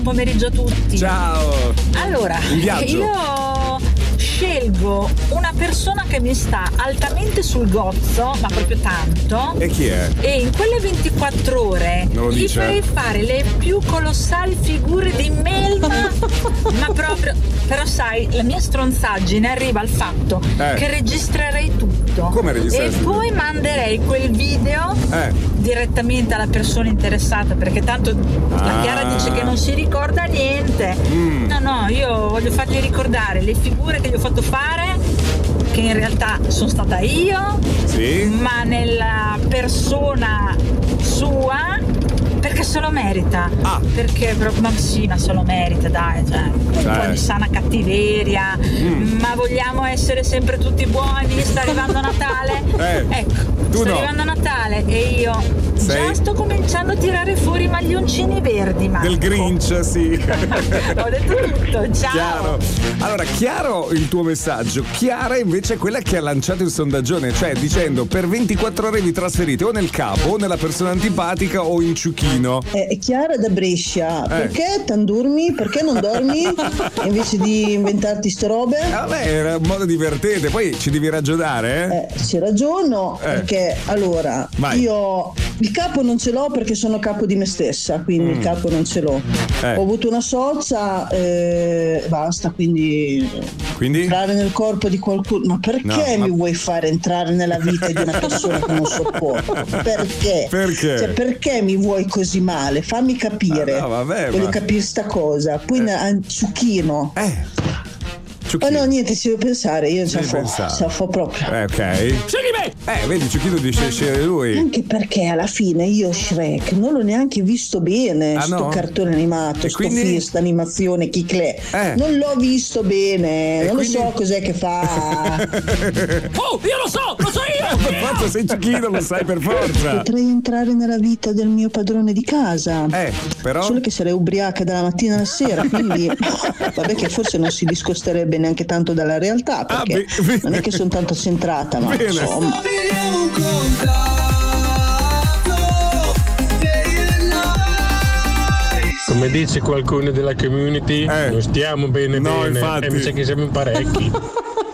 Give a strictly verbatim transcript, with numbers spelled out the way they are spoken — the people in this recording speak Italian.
Pomeriggio a tutti. Ciao. Allora, in viaggio. io scelgo una persona che mi sta altamente sul gozzo, ma proprio tanto. E chi è? E in quelle ventiquattro ore Non lo gli dice? farei fare le più colossali figure di melma, ma proprio. Però sai, la mia stronzaggine arriva al fatto Eh. che registrerei tutto. Come registreresti E tutto? poi manderei quel video Eh. direttamente alla persona interessata, perché tanto la Ah. Chiara dice che non si ricorda niente. Mm. No, no, io voglio fargli ricordare le figure che gli ho fatto fare, che in realtà sono stata io, Sì. ma nella persona sua, perché se lo merita. Ah. Perché proprio, ma sì, ma se lo merita, dai, cioè, un Cioè. po' di sana cattiveria. Mm. Ma vogliamo essere sempre tutti buoni? Sta arrivando Natale? Eh, Ecco, tu sta no. arrivando Natale e io Sei- già sto cominciando a tirare fuori i maglioncini verdi, Marco. Del Grinch, sì. Ho detto tutto, ciao. Chiaro. Allora, chiaro il tuo messaggio. Chiara invece è quella che ha lanciato il sondaggione, cioè dicendo per ventiquattro ore vi trasferite o nel capo o nella persona antipatica o in ciuchino. Eh, È Chiara da Brescia, perché t'andurmi? Perché non dormi invece di inventarti ste robe? Eh, vabbè, era un modo divertente, poi ci devi ragionare, eh? Eh, ci ragiono Eh. perché allora Vai. io il capo non ce l'ho perché sono capo di me stessa, quindi Mm. il capo non ce l'ho. Eh. Ho avuto una socia e basta, quindi Quindi? entrare nel corpo di qualcuno. Ma perché No, ma- mi vuoi fare entrare nella vita di una persona che non sopporto? Perché? Perché? Cioè, perché mi vuoi così male? Fammi capire. Ah, no, vabbè, Voglio ma- capire sta cosa. Poi Eh. ne- un ciuchino. Eh. Oh no, niente, ci devo pensare, io Ci ce la devi fo, pensare. ce la fo proprio. Eh, ok. Scegli me! Eh, vedi, Ciuchino dice scegliere lui. Anche perché alla fine io Shrek non l'ho neanche visto bene, Ah, sto no? cartone animato, E sto quindi? film, sta animazione, chiclè. Eh. Non l'ho visto bene, E non quindi? lo so cos'è che fa. Oh, io lo so, lo so io! Per forza sei Ciuchino, lo sai per forza. Potrei entrare nella vita del mio padrone di casa. Eh, però? Solo che sarei ubriaca dalla mattina alla sera, quindi vabbè che forse non si discosterebbe neanche tanto dalla realtà, perché be- bene. non è che sono tanto centrata, ma Bene. insomma. Come dice qualcuno della community, Eh. non stiamo bene No, bene, infatti. e mi sa che siamo in parecchi.